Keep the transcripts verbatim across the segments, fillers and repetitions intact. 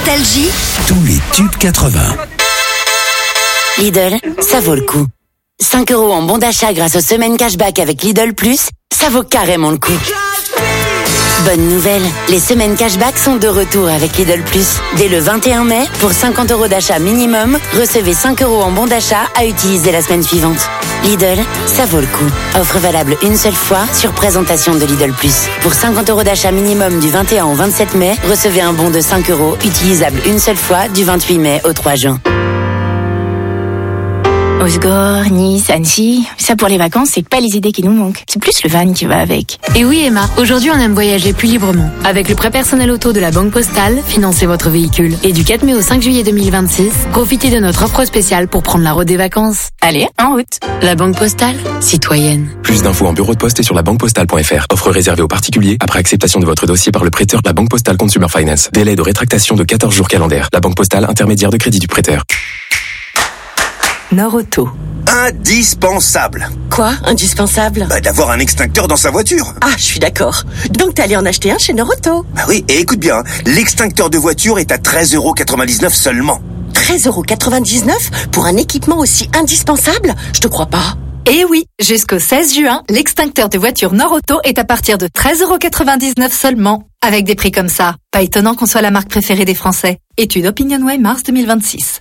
Nostalgie. Tous les tubes quatre-vingts. Lidl, ça vaut le coup. cinq euros en bon d'achat grâce aux semaines cashback avec Lidl Plus, ça vaut carrément le coup. Bonne nouvelle, les semaines cashback sont de retour avec Lidl Plus. Dès le vingt et un mai, pour cinquante euros d'achat minimum, recevez cinq euros en bon d'achat à utiliser la semaine suivante. Lidl, ça vaut le coup. Offre valable une seule fois sur présentation de Lidl Plus. Pour cinquante euros d'achat minimum du vingt et un au vingt-sept mai, recevez un bon de cinq euros utilisable une seule fois du vingt-huit mai au trois juin. Osgore, Nice, Annecy, ça pour les vacances, c'est pas les idées qui nous manquent. C'est plus le van qui va avec. Et oui Emma, aujourd'hui on aime voyager plus librement. Avec le prêt personnel auto de la Banque Postale, financez votre véhicule. Et du quatre mai au cinq juillet deux mille vingt-six, profitez de notre offre spéciale pour prendre la route des vacances. Allez, en route. La Banque Postale, citoyenne. Plus d'infos en bureau de poste et sur la banque postale point f r. Offre réservée aux particuliers après acceptation de votre dossier par le prêteur de la Banque Postale Consumer Finance. Délai de rétractation de quatorze jours calendaires. La Banque Postale, intermédiaire de crédit du prêteur. Norauto. Indispensable. Quoi, indispensable? Bah, d'avoir un extincteur dans sa voiture. Ah, je suis d'accord. Donc t'es allé en acheter un chez Norauto. Bah oui, et écoute bien, l'extincteur de voiture est à treize euros quatre-vingt-dix-neuf seulement. treize euros quatre-vingt-dix-neuf pour un équipement aussi indispensable? Je te crois pas. Eh oui, jusqu'au seize juin, l'extincteur de voiture Norauto est à partir de treize euros quatre-vingt-dix-neuf seulement. Avec des prix comme ça, pas étonnant qu'on soit la marque préférée des Français. Étude OpinionWay mars deux mille vingt-six.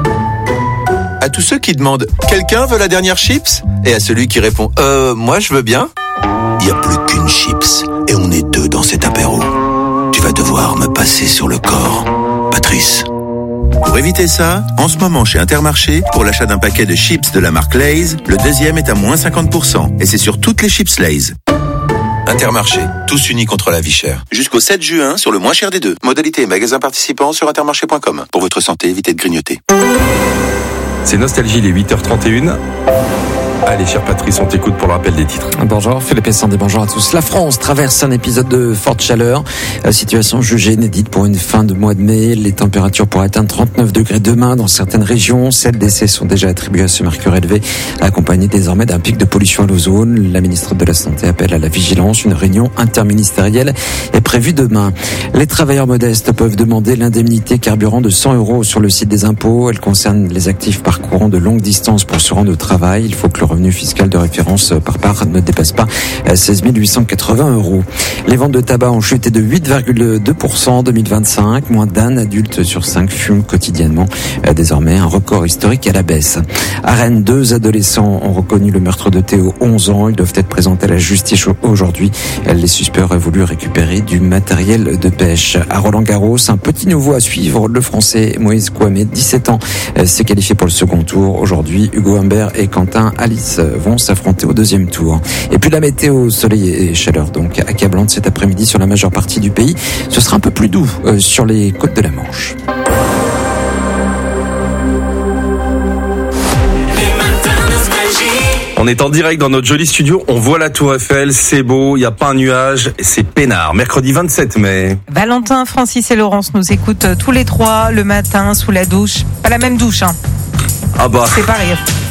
À tous ceux qui demandent « Quelqu'un veut la dernière chips ?» et à celui qui répond « Euh, moi je veux bien ?» Il n'y a plus qu'une chips et on est deux dans cet apéro. Tu vas devoir me passer sur le corps, Patrice. Pour éviter ça, en ce moment chez Intermarché, pour l'achat d'un paquet de chips de la marque Lay's, le deuxième est à moins cinquante pour cent et c'est sur toutes les chips Lay's. Intermarché, tous unis contre la vie chère. Jusqu'au sept juin sur le moins cher des deux. Modalité et magasin participants sur intermarché point com. Pour votre santé, évitez de grignoter. C'est Nostalgie, les huit heures trente et une. Allez, cher Patrice, on t'écoute pour le rappel des titres. Bonjour, Philippe Sandé, bonjour à tous. La France traverse un épisode de forte chaleur. Situation jugée inédite pour une fin de mois de mai. Les températures pourraient atteindre trente-neuf degrés demain dans certaines régions. Sept décès sont déjà attribués à ce mercure élevé, accompagné désormais d'un pic de pollution à l'ozone. La ministre de la Santé appelle à la vigilance. Une réunion interministérielle est prévue demain. Les travailleurs modestes peuvent demander l'indemnité carburant de cent euros sur le site des impôts. Elle concerne les actifs parcourant de longues distances pour se rendre au travail. Il faut que le revenu fiscal de référence par part ne dépasse pas seize mille huit cent quatre-vingts euros. Les ventes de tabac ont chuté de huit virgule deux pour cent en deux mille vingt-cinq. Moins d'un adulte sur cinq fume quotidiennement. Désormais, un record historique à la baisse. À Rennes, deux adolescents ont reconnu le meurtre de Théo, onze ans. Ils doivent être présentés à la justice aujourd'hui. Les suspects auraient voulu récupérer du matériel de pêche. À Roland-Garros, un petit nouveau à suivre. Le Français Moïse Kouamé, dix-sept ans, s'est qualifié pour le second tour. Aujourd'hui, Hugo Humbert et Quentin Alice vont s'affronter au deuxième tour. Et puis la météo, soleil et chaleur donc accablante cet après-midi sur la majeure partie du pays. Ce sera un peu plus doux euh, sur les côtes de la Manche. On est en direct dans notre joli studio, on voit la Tour Eiffel, c'est beau, il n'y a pas un nuage, c'est peinard. Mercredi vingt-sept mai. Valentin, Francis et Laurence nous écoutent tous les trois le matin sous la douche. Pas la même douche, hein. Ah bah. C'est pas rire.